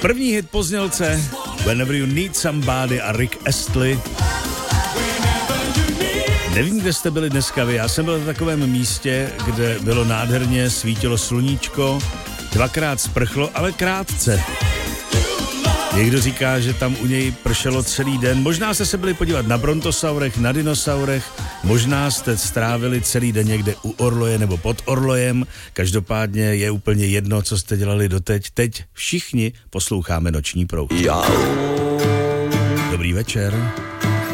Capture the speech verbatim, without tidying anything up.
První hit Pozdělce, Whenever You Need Somebody a Rick Astley. Nevím, kde jste byli dneska vy, já jsem byl na takovém místě, kde bylo nádherně, svítilo sluníčko, dvakrát sprchlo, ale krátce. Někdo říká, že tam u něj pršelo celý den. Možná jste se byli podívat na brontosaurech, na dinosaurech, možná jste strávili celý den někde u orloje nebo pod orlojem. Každopádně je úplně jedno, co jste dělali doteď. Teď všichni posloucháme Noční proud. Dobrý večer.